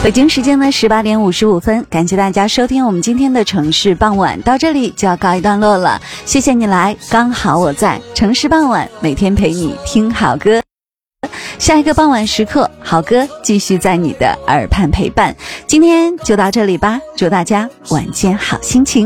北京时间的18点55分，感谢大家收听我们今天的城市傍晚，到这里就要告一段落了。谢谢你来，刚好我在城市傍晚，每天陪你听好歌。下一个傍晚时刻，好歌继续在你的耳畔陪伴。今天就到这里吧，祝大家晚间好心情。